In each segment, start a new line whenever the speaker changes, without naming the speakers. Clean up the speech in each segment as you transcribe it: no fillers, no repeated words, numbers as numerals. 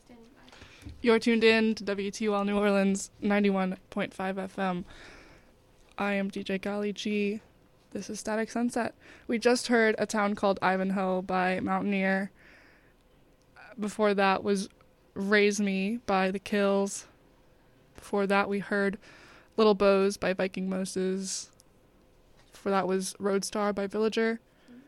You're tuned in to WTUL New Orleans 91.5 FM. I am DJ Golly G. This is Static Sunset. We just heard A Town Called Ivanhoe by Mountaineer. Before that was Raise Me by The Kills. Before that we heard Little Bows by Viking Moses. Before that was Roadstar by Villager.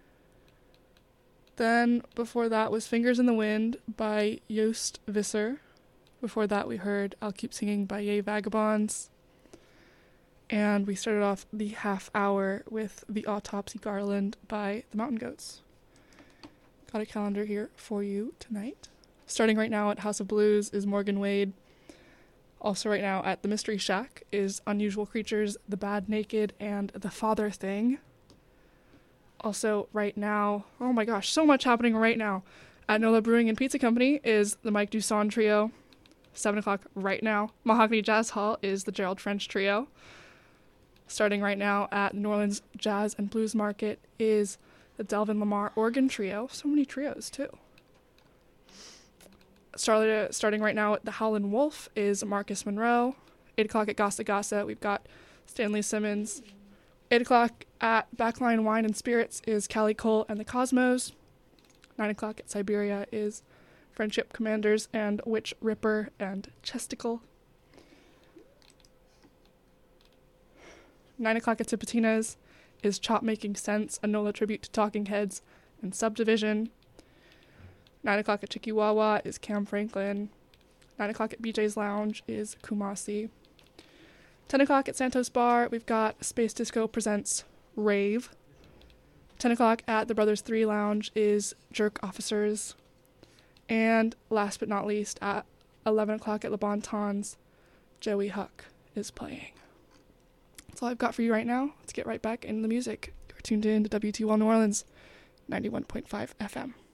Then before that was Fingers in the Wind by Joost Visser. Before that we heard I'll Keep Singing by Yay Vagabonds. And we started off the half hour with The Autopsy Garland by The Mountain Goats. Got a calendar here for you tonight. Starting right now at House of Blues is Morgan Wade. Also right now at the Mystery Shack is Unusual Creatures, The Bad Naked, and The Father Thing. Also right now, oh my gosh, so much happening right now. At NOLA Brewing and Pizza Company is the Mike Dusson Trio. 7 o'clock right now. Mahogany Jazz Hall is the Gerald French Trio. Starting right now at New Orleans Jazz and Blues Market is the Delvin Lamar Organ Trio. So many trios, too. Starting right now at the Howlin' Wolf is Marcus Monroe. 8 o'clock at Gassa Gassa, we've got Stanley Simmons. 8 o'clock at Backline Wine and Spirits is Callie Cole and the Cosmos. 9 o'clock at Siberia is Friendship Commanders and Witch Ripper and Chesticle. 9 o'clock at Tipitina's is Chop Making Sense, a NOLA tribute to Talking Heads and Subdivision. 9 o'clock at Chikiwawa is Cam Franklin. 9 o'clock at BJ's Lounge is Kumasi. 10 o'clock at Santos Bar, we've got Space Disco Presents Rave. 10 o'clock at the Brothers 3 Lounge is Jerk Officers. And last but not least, at 11 o'clock at Le Bon Tons, Joey Huck is playing. That's all I've got for you right now. Let's get right back into the music. You're tuned in to WTUL New Orleans, 91.5 FM.